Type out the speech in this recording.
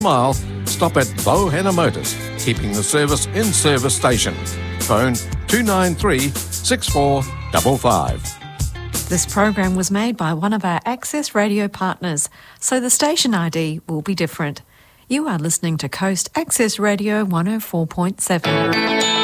mile, stop at Bohenna Motors, keeping the service in service station. Phone 293 6455. This program was made by one of our Access Radio partners, so the station ID will be different. You are listening to Coast Access Radio 104.7.